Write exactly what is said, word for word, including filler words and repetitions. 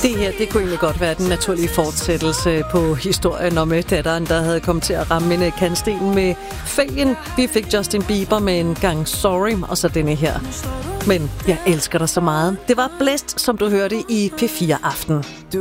Det her, det kunne egentlig godt være den naturlige fortsættelse på historien om datteren, der havde kommet til at ramme en kantsten med fælgen. Vi fik Justin Bieber med en gang Sorry, og så denne her. Men jeg elsker dig så meget. Det var Blæst, som du hørte i P fire Aften.